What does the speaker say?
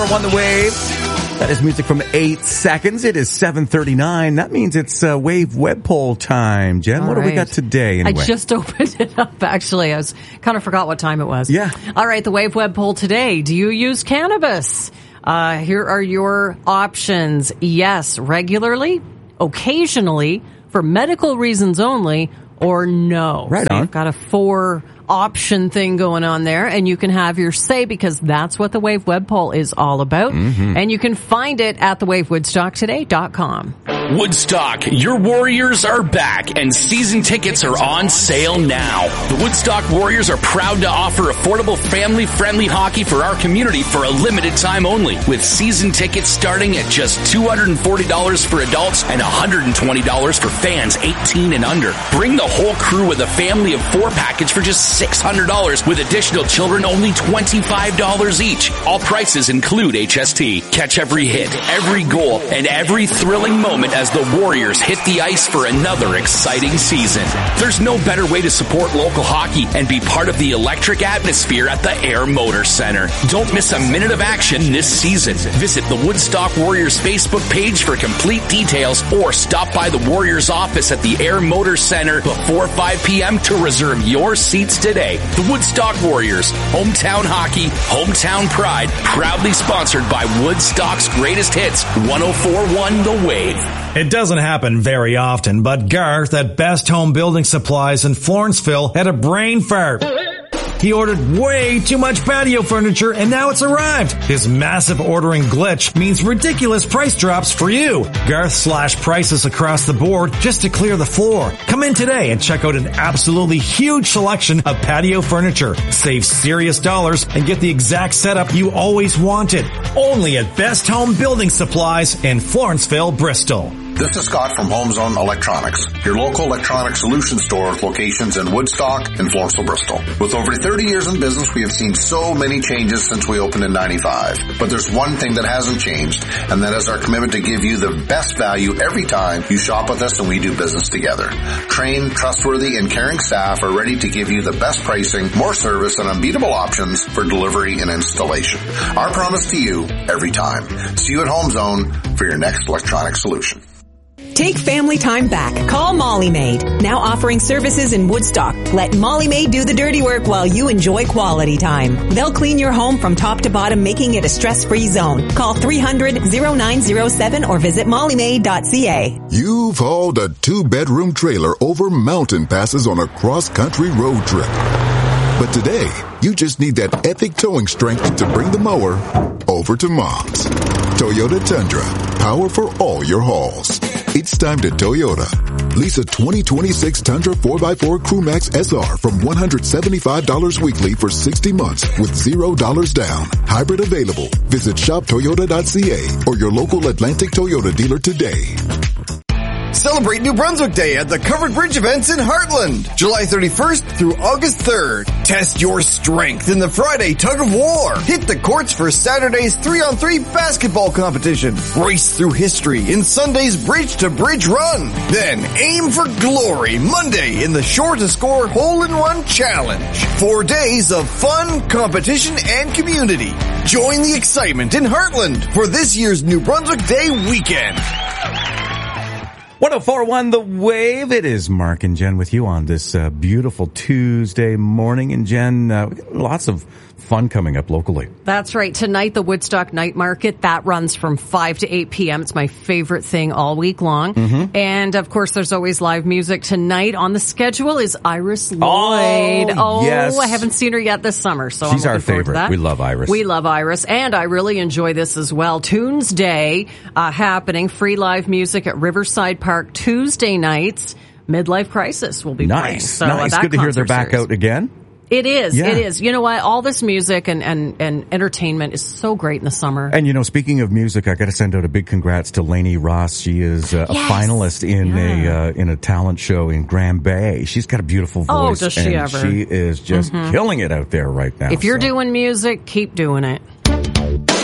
104.1 The Wave. That is music from 8 Seconds. It is 7:39. That means it's Wave Web Poll time. Jen, All what do we got today anyway? I just opened it up, actually. I kind of forgot what time it was. Yeah. All right, the Wave Web Poll today. Do you use cannabis? Here are your options. Yes, regularly, occasionally, for medical reasons only, or no. Right on. You've got a 4-option thing going on there, and you can have your say because that's what the Wave Web Poll is all about. Mm-hmm. And you can find it at thewavewoodstocktoday.com. Woodstock, your Warriors are back and season tickets are on sale now. The Woodstock Warriors are proud to offer affordable family-friendly hockey for our community for a limited time only, with season tickets starting at just $240 for adults and $120 for fans 18 and under. Bring the whole crew with a family of 4 package for just $600, with additional children only $25 each. All prices include HST. Catch every hit, every goal, and every thrilling moment as the Warriors hit the ice for another exciting season. There's no better way to support local hockey and be part of the electric atmosphere at the Air Motor Center. Don't miss a minute of action this season. Visit the Woodstock Warriors Facebook page for complete details, or stop by the Warriors office at the Air Motor Center before 5 p.m. to reserve your seats today. The Woodstock Warriors, hometown hockey, hometown pride, proudly sponsored by Woodstock's greatest hits, 104.1 The Wave. It doesn't happen very often, but Garth at Best Home Building Supplies in Florenceville had a brain fart. He ordered way too much patio furniture and now it's arrived. His massive ordering glitch means ridiculous price drops for you. Garth slashed prices across the board just to clear the floor. Come in today and check out an absolutely huge selection of patio furniture. Save serious dollars and get the exact setup you always wanted. Only at Best Home Building Supplies in Florenceville, Bristol. This is Scott from HomeZone Electronics, your local electronic solution store with locations in Woodstock and Florenceville, Bristol. With over 30 years in business, we have seen so many changes since we opened in 95. But there's one thing that hasn't changed, and that is our commitment to give you the best value every time you shop with us and we do business together. Trained, trustworthy, and caring staff are ready to give you the best pricing, more service, and unbeatable options for delivery and installation. Our promise to you, every time. See you at HomeZone for your next electronic solution. Take family time back. Call Molly Maid. Now offering services in Woodstock. Let Molly Maid do the dirty work while you enjoy quality time. They'll clean your home from top to bottom, making it a stress-free zone. Call 300-0907 or visit mollymaid.ca. You've hauled a 2-bedroom trailer over mountain passes on a cross-country road trip. But today, you just need that epic towing strength to bring the mower over to Mom's. Toyota Tundra. Power for all your hauls. It's time to Toyota. Lease a 2026 Tundra 4x4 Crewmax SR from $175 weekly for 60 months with $0 down. Hybrid available. Visit shoptoyota.ca or your local Atlantic Toyota dealer today. Celebrate New Brunswick Day at the Covered Bridge events in Heartland, July 31st through August 3rd. Test your strength in the Friday Tug of War. Hit the courts for Saturday's 3-on-3 basketball competition. Race through history in Sunday's Bridge to Bridge Run. Then aim for glory Monday in the Shore to Score Hole-in-One Challenge. 4 days of fun, competition, and community. Join the excitement in Heartland for this year's New Brunswick Day weekend. 104.1 The Wave. It is Mark and Jen with you on this beautiful Tuesday morning. And Jen, we got lots of fun coming up locally. That's right. Tonight, the Woodstock Night Market, that runs from 5 to 8 p.m. It's my favorite thing all week long. Mm-hmm. And, of course, there's always live music. Tonight on the schedule is Iris Lloyd. Yes. I haven't seen her yet this summer, so She's I'm our looking forward to favorite. that. We love Iris. We love Iris. And I really enjoy this as well. Tunes Day happening. Free live music at Riverside Park Tuesday nights. Midlife Crisis will be playing. So, nice. Good to hear they're back out again. It is. Yeah. It is. You know what? All this music and entertainment is so great in the summer. And, you know, speaking of music, I got to send out a big congrats to Lainey Ross. She is a finalist in a talent show in Grand Bay. She's got a beautiful voice. Oh, does she ever? She is just killing it out there right now. If you're doing music, keep doing it.